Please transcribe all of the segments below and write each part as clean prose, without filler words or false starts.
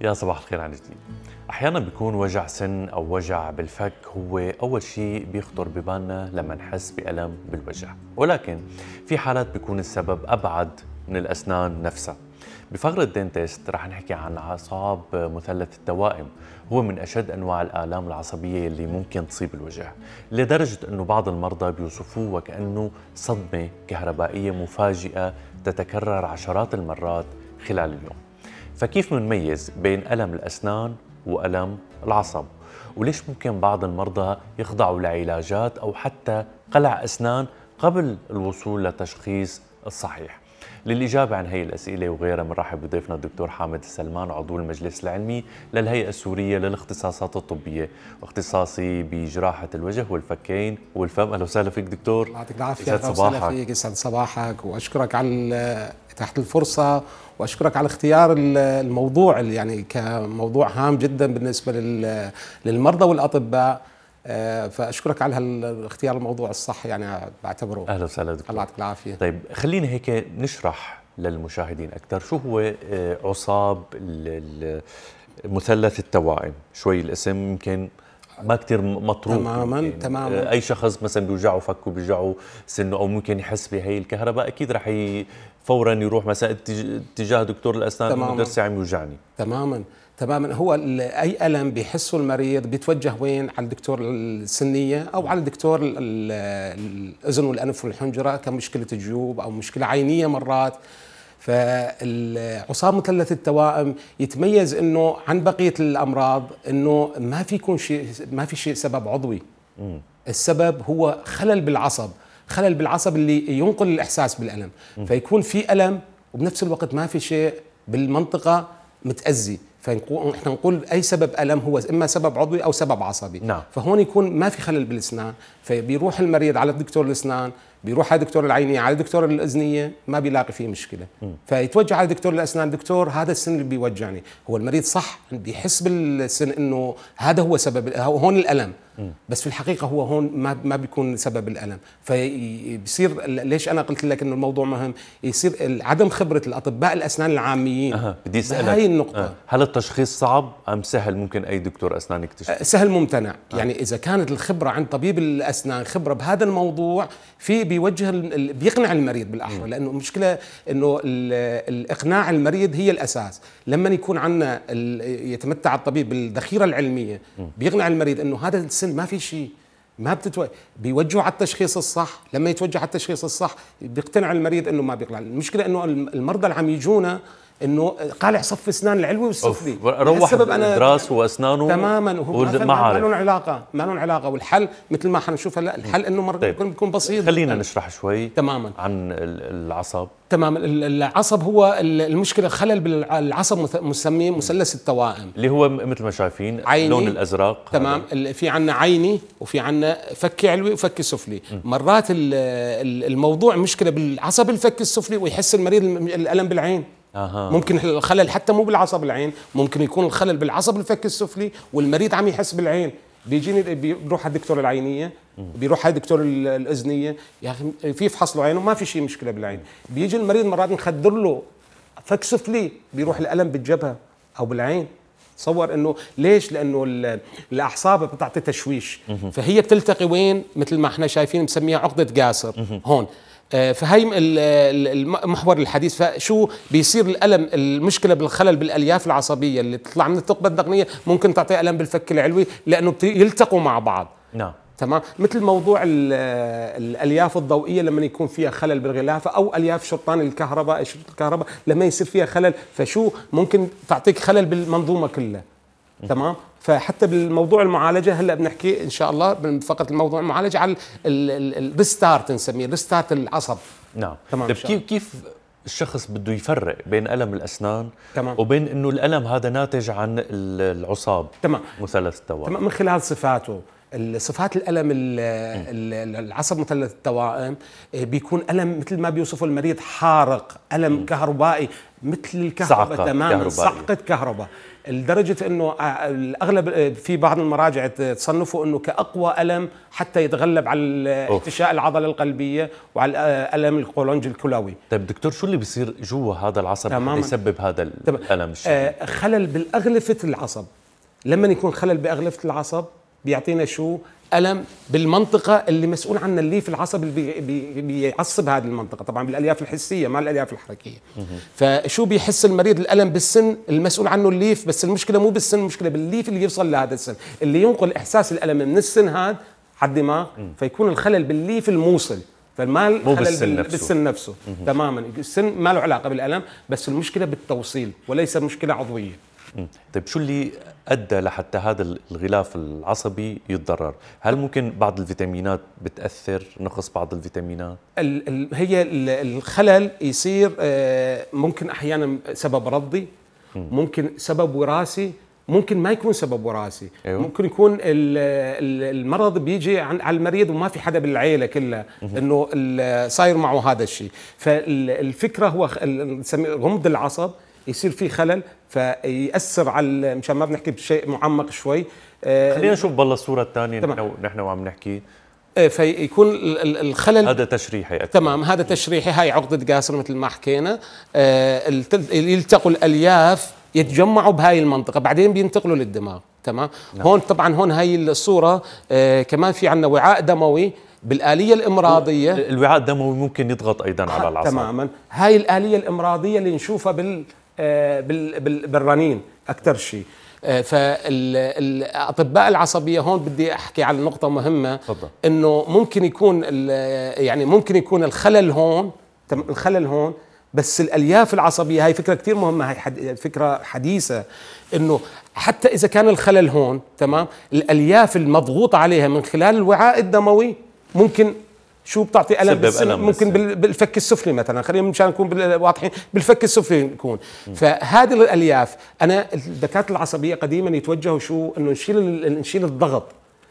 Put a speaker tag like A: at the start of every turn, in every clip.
A: يا صباح الخير عن جديد. أحيانا بيكون وجع سن أو وجع بالفك هو أول شيء بيخطر ببالنا لما نحس بألم بالوجع، ولكن في حالات بيكون السبب أبعد من الأسنان نفسها. بفقرة دينتيست رح نحكي عن أعصاب مثلث التوائم، هو من أشد أنواع الآلام العصبية اللي ممكن تصيب الوجه، لدرجة أنه بعض المرضى بيوصفوه وكأنه صدمة كهربائية مفاجئة تتكرر عشرات المرات خلال اليوم. فكيف منميز بين ألم الأسنان وألم العصب؟ وليش ممكن بعض المرضى يخضعوا لعلاجات أو حتى قلع أسنان قبل الوصول للتشخيص الصحيح؟ للإجابة عن هي الأسئلة وغيرها بنرحب بضيفنا الدكتور حامد السلمان، عضو المجلس العلمي للهيئة السورية للاختصاصات الطبية واختصاصي بجراحة الوجه والفكين والفم. أهلا وسهلا فيك دكتور.
B: يعطيك العافية. أهلا وسهلا فيك، يسعد صباحك، وأشكرك على تحت الفرصة، وأشكرك على اختيار الموضوع اللي يعني كموضوع هام جدا بالنسبة للمرضى والأطباء. فأشكرك على اختيار الموضوع الصح، يعني بعتبره.
A: أهلا وسهلا دكتور.
B: الله يعطيك العافية.
A: طيب خلينا هيك نشرح للمشاهدين أكثر شو هو عصاب مثلث التوائم. شوي الاسم يمكن ما كتير مطروق.
B: تماما.
A: أي شخص مثلا بيوجعه فكه، بيوجعه سنه، أو ممكن يحس بهي الكهرباء، أكيد رح فورا يروح مثلا اتجاه دكتور الأسنان إنه ضرسي عم يوجعني.
B: تماما. هو اي الم بيحسه المريض بيتوجه وين؟ على الدكتور السنيه او على الدكتور الاذن والانف والحنجره كمشكله جيوب او مشكله عينيه مرات. فالعصاب مثلث التوائم يتميز انه عن بقيه الامراض انه ما في شيء سبب عضوي. السبب هو خلل بالعصب اللي ينقل الاحساس بالالم. فيكون في الم وبنفس الوقت ما في شيء بالمنطقه متأذي، فاحنا نقول اي سبب الم هو اما سبب عضوي او سبب عصبي.
A: نعم.
B: فهون يكون ما في خلل بالاسنان، فبيروح المريض على دكتور الاسنان، بيروح على دكتور العينيه، على دكتور الاذنيه، ما بيلاقي فيه مشكله. فيتوجه على دكتور الاسنان، دكتور هذا السن اللي بيوجعني. هو المريض صح بيحس بالسن انه هذا هو سبب، هون الالم، بس في الحقيقه هو هون ما بيكون سبب الالم. فبيصير ليش انا قلت لك انه الموضوع مهم؟ يصير عدم خبره الاطباء الاسنان العاميين.
A: بدي اسالك
B: هاي النقطه.
A: هل التشخيص صعب ام سهل؟ ممكن اي دكتور اسنان يكتشف؟
B: سهل ممتنع. يعني اذا كانت الخبره عند طبيب الاسنان خبره بهذا الموضوع، بيقنع المريض بالاحرى، لانه المشكله انه الاقناع المريض هي الاساس. لما يكون عندنا يتمتع الطبيب بالذخيره العلميه، بيقنع المريض انه هذا السن ما في شيء، ما بيوجهه على التشخيص الصح. لما يتوجه على التشخيص الصح بيقتنع المريض انه ما بيقلع. المشكله انه المرضى اللي عم يجونا انه قالع صف اسنان العلوي والسفلي،
A: روح دراس واسنانه
B: تماما، وهو ما لهم علاقه. والحل مثل ما حنشوف هلا، الحل انه بيكون بسيط.
A: خلينا نشرح شوي
B: تماما
A: عن العصب.
B: تماما. العصب هو المشكله خلل بالعصب، مسميه مثلث التوائم،
A: اللي هو مثل ما شايفين اللون الازرق.
B: تمام. في عندنا عيني، وفي عندنا فك علوي وفك سفلي. مرات الموضوع مشكله بالعصب الفك السفلي ويحس المريض الالم بالعين. ممكن الخلل حتى مو بالعصب العين، ممكن يكون الخلل بالعصب الفك السفلي والمريض عم يحس بالعين. بيروح على الدكتور العينيه، بيروح على الدكتور الاذنيه، يا اخي في فحص له عينه ما في شيء مشكله بالعين. بيجي المريض مرات نخدر له فك سفلي، بيروح الالم بالجبهه او بالعين. تصور انه ليش؟ لانه الاعصاب بتعطي تشويش، فهي بتلتقي وين؟ مثل ما احنا شايفين مسميها عقده قاصر هون. فهي محور الحديث. فشو بيصير الألم؟ المشكلة بالخلل بالألياف العصبية اللي بتطلع من الثقبة الدقنية، ممكن تعطي ألم بالفك العلوي لأنه يلتقوا مع بعض.
A: نعم.
B: تمام. مثل موضوع الألياف الضوئية لما يكون فيها خلل بالغلافة، أو ألياف شرطان الكهرباء لما يصير فيها خلل، فشو ممكن تعطيك خلل بالمنظومة كلها. تمام. فحتى بالموضوع المعالجه هلا بنحكي ان شاء الله فقط الموضوع المعالجه على الريستارت، نسميه ريستارت العصب.
A: نعم. طيب كيف الشخص بده يفرق بين الم الاسنان وبين انه الالم هذا ناتج عن العصاب؟
B: تمام.
A: مثلث التوائم.
B: تمام. من خلال صفاته، صفات الألم العصب مثلث التوائم بيكون ألم مثل ما بيوصفه المريض حارق، ألم كهربائي مثل الكهرباء تماما، صعقة كهرباء، لدرجة أنه الأغلب في بعض المراجع تصنفوا أنه كأقوى ألم حتى يتغلب على احتشاء العضلة القلبية وعلى ألم القولونج الكلوي.
A: طيب دكتور، شو اللي بيصير جوا هذا العصب يسبب هذا الألم الشديد؟
B: خلل بالأغلفة العصب. لما يكون خلل بأغلفة العصب بيعطينا شو؟ ألم بالمنطقة اللي مسؤول عنها الليف العصب اللي بيعصب هذه المنطقة، طبعا بالألياف الحسية ما الألياف الحركية. فشو بيحس المريض؟ الألم بالسن المسؤول عنه الليف، بس المشكلة مو بالسن، المشكلة بالليف اللي يوصل لهذا السن، اللي ينقل إحساس الألم من السن هذا على الدماغ، فيكون الخلل بالليف الموصل، فالمال
A: مو بالسن نفسه.
B: تماما. السن ما له علاقة بالألم، بس المشكلة بالتوصيل وليس مشكلة عضوية.
A: طيب شو اللي أدى لحتى هذا الغلاف العصبي يتضرر؟ هل ممكن بعض الفيتامينات بتأثر، نقص بعض الفيتامينات؟
B: هي الخلل يصير ممكن أحيانا سبب رضي، ممكن سبب وراثي، ممكن ما يكون سبب وراثي. أيوه. ممكن يكون المرض بيجي على المريض وما في حدا بالعيلة كلها انه صاير معه هذا الشيء. فالفكرة هو غمض العصب يصير فيه خلل فيأثر على، مشان ما بنحكي بشيء معمق شوي.
A: خلينا نشوف بالله الصورة الثانية نحن وعم نحكي.
B: فيكون الخلل
A: هذا تشريحي أكثر.
B: تمام، هذا تشريحي. هاي عقدة قاصر مثل ما حكينا. يلتقوا الألياف يتجمعوا بهاي المنطقة، بعدين بينتقلوا للدماغ. تمام. نعم. هون طبعا هون هاي الصورة كمان في عندنا وعاء دموي بالآلية الإمراضية.
A: الوعاء الدموي ممكن يضغط أيضا على العصب.
B: تماما. هاي الآلية الإمراضية اللي نشوفها بالرنين أكثر شيء. فالأطباء العصبية هون بدي أحكي على نقطة مهمة.
A: فضل.
B: إنه ممكن يكون يعني ممكن يكون الخلل هون بس الألياف العصبية، هاي فكرة كتير مهمة، هاي فكرة حديثة، إنه حتى إذا كان الخلل هون تمام، الألياف المضغوط عليها من خلال الوعاء الدموي ممكن شو بتعطي ألم ممكن بالفك السفلي مثلا، خلينا مشان نكون واضحين، بالفك السفلي يكون. فهذه الألياف، أنا الدكاترة العصبية قديما يتوجهوا شو؟ إنه نشيل الضغط،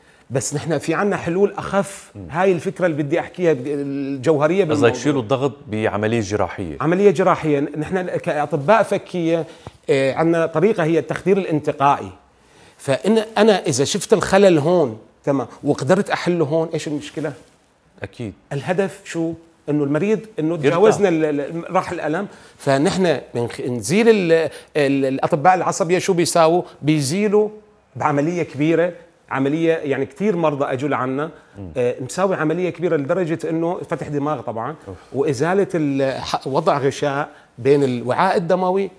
B: بس نحن في عنا حلول أخف. هاي الفكرة اللي بدي أحكيها الجوهرية.
A: قصدك شيلوا الضغط بعملية جراحية؟
B: عملية جراحية. نحن كأطباء فكية عنا طريقة هي التخدير الانتقائي. فإن أنا إذا شفت الخلل هون تمام وقدرت أحله هون، إيش المشكلة؟
A: أكيد.
B: الهدف شو؟ إنه المريض إنه تجاوزنا راح الألم. فنحن نزيل الأطباء العصبية شو بيساووا؟ بيزيلوا بعملية كبيرة، عملية يعني كتير مرضى أجوا لعنا مساوي عملية كبيرة لدرجة إنه فتح دماغ طبعا وإزالة وضع غشاء بين الوعاء الدموي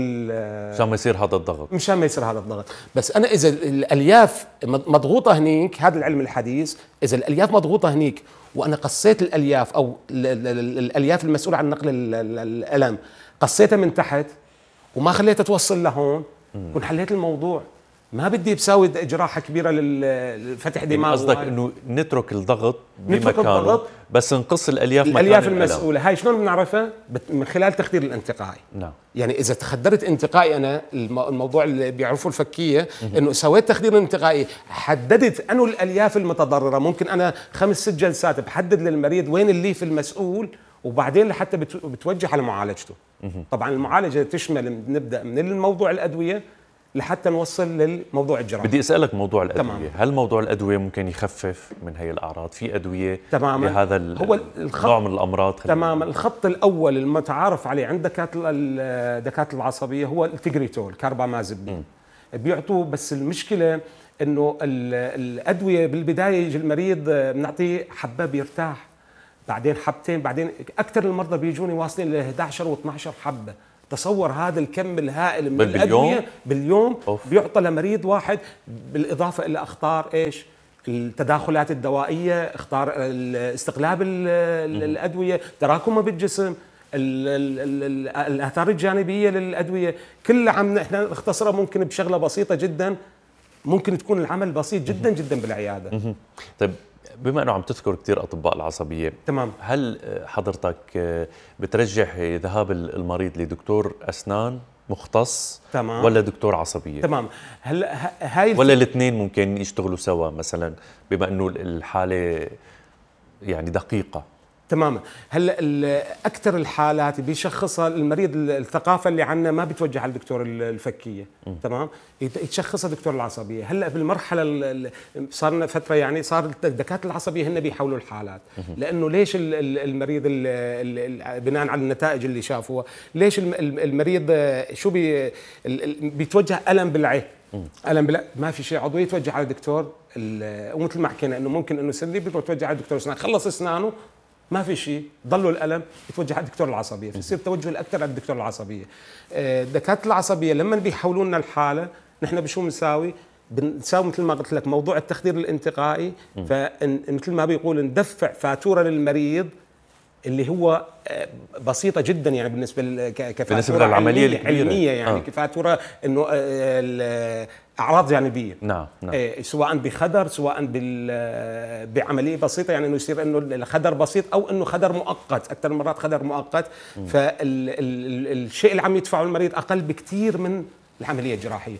A: مشان ما يصير هذا الضغط.
B: مشان ما يصير هذا الضغط. بس أنا إذا الألياف مضغوطة هنيك، هذا العلم الحديث، إذا الألياف مضغوطة هنيك وأنا قصيت الألياف أو الألياف المسؤولة عن نقل الألم قصيتها من تحت وما خليتها توصل لهون، كنت حليت الموضوع. ما بدي بساوي جراحة كبيرة لفتح دماغ.
A: قصدك انه نترك الضغط بمكانه بس نقص الالياف
B: المسؤولة. هاي شلون بنعرفها؟ من خلال التخدير الانتقائي.
A: نعم.
B: يعني اذا تخدرت انتقائي، انا الموضوع اللي بيعرفوا الفكية انه سويت تخدير انتقائي، حددت انه الالياف المتضررة، ممكن انا 5-6 جلسات بحدد للمريض وين الليف المسؤول، وبعدين لحتى بتوجه على معالجته. طبعا المعالجة تشمل نبدأ من الموضوع الأدوية لحتى نوصل للموضوع الجراحي.
A: بدي أسألك موضوع الأدوية.
B: تمام.
A: هل موضوع الأدوية ممكن يخفف من هي الأعراض؟ في أدوية
B: تماما
A: لهذا النوع من الأمراض؟
B: تماما. الخط الأول المتعارف عليه عند الدكاترة العصبية هو التجريتول، كاربامازepine بيعطوه. بس المشكلة إنه الأدوية بالبداية يجي المريض بنعطيه حبة بيرتاح، بعدين حبتين، بعدين أكثر المرضى بيجوني واصلين ل 11 و12 حبة. تصور هذا الكم الهائل من الأدوية باليوم بيعطى لمريض واحد، بالإضافة إلى أخطار إيش؟ التداخلات الدوائية، اخطار استقلاب الأدوية، تراكمها بالجسم، الآثار الجانبية للأدوية، كلها عم احنا نختصرها ممكن بشغلة بسيطة جدا، ممكن تكون العمل بسيط جدا جدا بالعيادة.
A: طيب بما أنه عم تذكر كتير أطباء العصبية،
B: تمام،
A: هل حضرتك بترجح ذهاب المريض لدكتور أسنان مختص
B: تمام.
A: ولا دكتور عصبيه؟
B: تمام. هلا هاي
A: ولا الاثنين ممكن يشتغلوا سوا مثلا بما انه الحاله يعني دقيقه؟
B: تماما. هلا اكثر الحالات بيشخصها المريض الثقافه اللي عندنا ما بتوجه على الدكتور الفكيه. تمام. يتشخصها دكتور العصبيه. هلا بالمرحله صار لنا فتره يعني صار الدكاتره العصبيه هن بيحولوا الحالات. لانه ليش المريض بناء على النتائج اللي شافوها ليش المريض شو بيتوجه الم بالعين. الم بالعين ما في شيء عضوي يتوجه على الدكتور. ومثل ما حكينا انه ممكن انه سني بيتوجه على الدكتور اسنان، خلص اسنانه ما في شيء ضلوا الالم يتوجه على الدكتور العصبيه، فيصير توجه الاكثر على الدكتور العصبيه. الدكاتره العصبيه لما بيحولوا لنا الحاله نحن بشو بنساوي مثل ما قلت لك موضوع التخدير الانتقائي. فمثل ما بيقول ندفع فاتوره للمريض اللي هو بسيطة جدا يعني بالنسبة
A: للعملية الكبيرة
B: علمية يعني كفاتورة انه اعراض جانبية.
A: نعم.
B: سواء بخدر سواء بعملية بسيطة يعني انه يصير انه الخدر بسيط او انه خدر مؤقت، اكثر مرات خدر مؤقت. فالشيء اللي عم يدفعه المريض اقل بكثير من العملية الجراحية.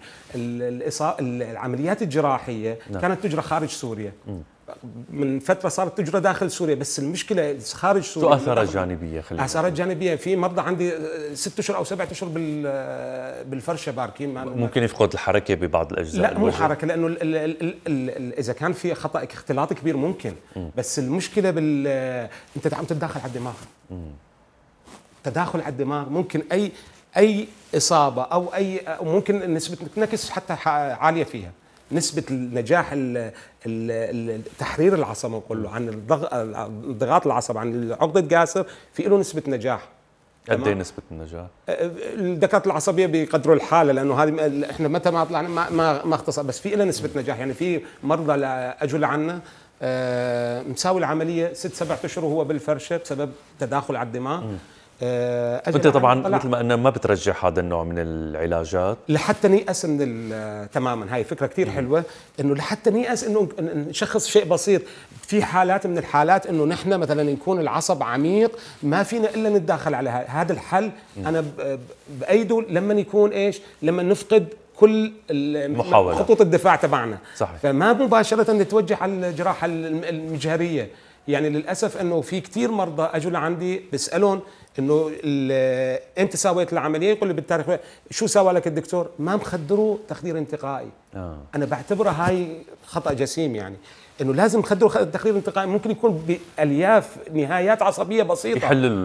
B: العمليات الجراحية كانت تجرى خارج سوريا. من فترة صارت تجرى داخل سوريا، بس المشكلة خارج سوريا
A: آثارها جانبية.
B: آثارها جانبية. في مرضى عندي 6 أشهر أو 7 أشهر بالفرشة باركين
A: ممكن يفقد الحركة ببعض الأجزاء.
B: لا مو حركة، لأنه إذا كان في خطأ اختلاط كبير ممكن. بس المشكلة أنت عم تتداخل على الدماغ. تداخل على الدماغ ممكن أي إصابة أو ممكن نسبة نكس حتى عالية فيها. نسبة النجاح تحرير العصب كله عن ضغط العصب عن عقدة قاصر في له نسبة نجاح.
A: قد ايه نسبة النجاح؟
B: الدكاترة العصبية بيقدروا الحالة لأنه هذه احنا متى ما طلعنا ما اختصر، بس في له نسبة نجاح. يعني في مرضى اجوا لعنا مساوي العملية 6-7 أشهر وهو بالفرشة بسبب تداخل على الدماغ.
A: انت طبعا مثل ما قلنا ما بترجح هذا النوع من العلاجات
B: لحتى نيأس من تماما. هاي فكره كثير حلوه انه لحتى نيأس انه نشخص شيء بسيط. في حالات من الحالات انه نحن مثلا يكون العصب عميق ما فينا الا نتداخل على هذا الحل. انا بايده لما يكون ايش، لما نفقد كل خطوط الدفاع تبعنا.
A: صحيح.
B: فما مباشره نتوجه على الجراحه المجهريه. يعني للاسف انه في كثير مرضى اجوا لعندي بسالهم انه امتى سويت العمليه، يقول لي بالتاريخ. شو سوى لك الدكتور؟ ما مخدروا تخدير انتقائي. انا بعتبرها هاي خطا جسيم، يعني انه لازم نخدروا تخدير انتقائي ممكن يكون بالياف نهايات عصبيه بسيطه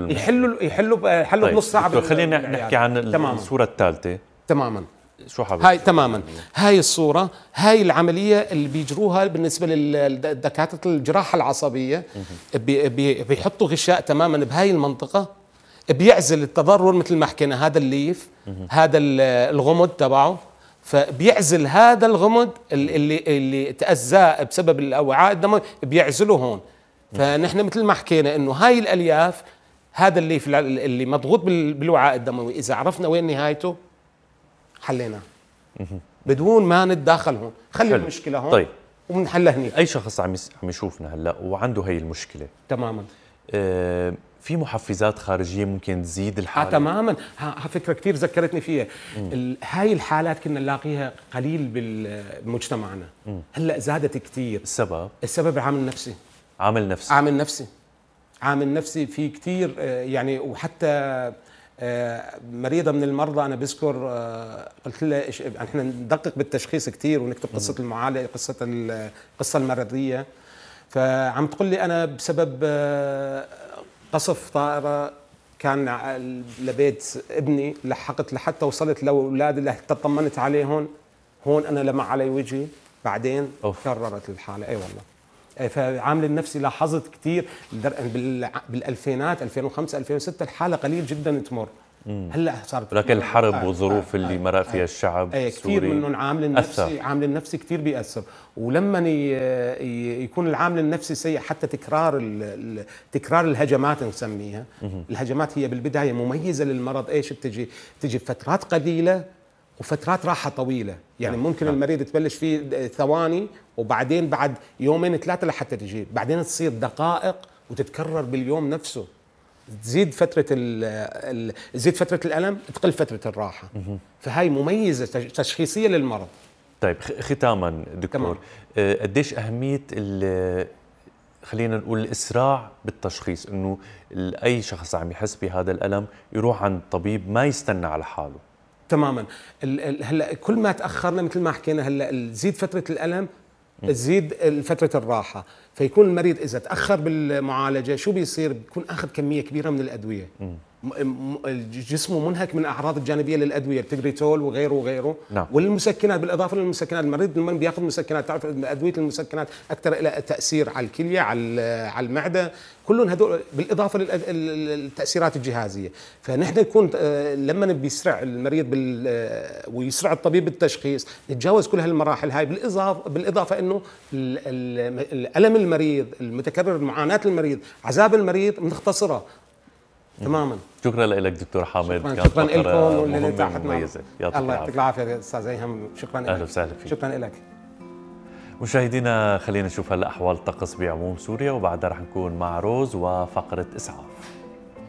B: يحلوا بنص ساعه.
A: خلينا نحكي عن الصوره الثالثه.
B: تماما.
A: شو حابب؟
B: هاي تماما هاي الصورة، هاي العملية اللي بيجروها بالنسبة للدكاترة الجراحة العصبية. بيحطوا غشاء تماما بهاي المنطقة، بيعزل التضرر مثل ما حكينا هذا الليف، هذا الغمد تبعه. فبيعزل هذا الغمد اللي تأذى بسبب الأوعاء الدموية بيعزله هون. فنحن مثل ما حكينا انه هاي الألياف، هذا الليف اللي مضغوط بالوعاء الدموي، إذا عرفنا وين نهايته حلينا بدون ما نتداخل هون. خلي حلو. المشكله هون.
A: طيب
B: وبنحلها هنيك.
A: اي شخص عم يشوفنا هلا وعنده هي المشكله
B: تماما
A: في محفزات خارجيه ممكن تزيد الحاله.
B: تماما. فكره كثير ذكرتني فيها. هاي الحالات كنا نلاقيها قليل بمجتمعنا. هلا زادت كثير. السبب عامل نفسي في كثير يعني. وحتى مريضة من المرضى أنا بذكر قلت لها احنا ندقق بالتشخيص كثير ونكتب قصة المعالجة، القصة المرضية. فعم تقول لي أنا بسبب قصف طائرة كان لبيت ابني لحقت لحتى وصلت لأولادي لحتى طمنت عليهم، هون أنا لمع علي وجهي بعدين كررت الحالة. أي والله. فعامل النفسي لاحظت كثير بالألفينات 2005 2006 الحالة قليل جدا تمر. هلا صارت
A: لكن الحرب والظروف اللي مرق فيها الشعب
B: كثير منهم عامل النفسي كثير بيأثر. ولما يكون العامل النفسي سيء حتى تكرار الهجمات نسميها. الهجمات هي بالبداية مميزة للمرض. ايش بتجي فترات قليلة وفترات راحة طويلة. يعني ممكن المريض تبلش فيه ثواني وبعدين بعد 2-3 لحتى تجي، بعدين تصير دقائق وتتكرر باليوم نفسه. تزيد فتره تزيد فتره الالم، تقل فتره الراحه. فهاي مميزه تشخيصيه للمرض.
A: طيب ختاما دكتور، قديش اهميه خلينا نقول الاسراع بالتشخيص، انه اي شخص عم يحس بهذا الالم يروح عند طبيب، ما يستنى على حاله؟
B: تماما. هلا كل ما تاخرنا مثل ما حكينا، هلا تزيد فتره الالم، تزيد فتره الراحه، فيكون المريض اذا تاخر بالمعالجه شو بيصير؟ بيكون اخذ كميه كبيره من الادويه، جسمه منهك من الاعراض الجانبيه للادويه، التجريتول وغيره وغيره.
A: نعم.
B: والمسكنات، بالاضافه للمسكنات، المريض لما بياخذ مسكنات، تعرف ادويه المسكنات اكثر لها تاثير على الكليه، على المعده، كلهم هدول بالاضافه للتاثيرات الجهازيه. فنحن نكون لما بيسرع المريض ويسرع الطبيب بالتشخيص، نتجاوز كل هالمراحل هاي. بالاضافه انه الالم المريض المتكرر، معاناه المريض، عذاب المريض، بنختصرها تماما.
A: شكرا لك دكتور حامد،
B: شكرا لكم
A: مهمة ومميزة.
B: الله يعطيك العافيه استاذ هيثم، شكرا لك.
A: اهلا وسهلا فيك.
B: شكرا لك.
A: مشاهدينا خلينا نشوف هلا احوال الطقس بعموم سوريا، وبعدها رح نكون مع روز وفقره اسعاف.